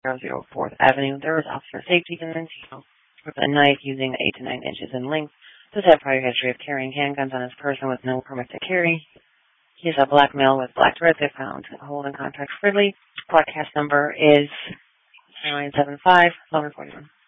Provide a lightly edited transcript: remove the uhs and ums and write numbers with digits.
4th Avenue. There was officer safety concerns with a knife using 8 to 9 inches in length. Does have prior history of carrying handguns on his person with no permit to carry. He is a black male with black dreads. They found holding contract freely. Broadcast number is 975 1141.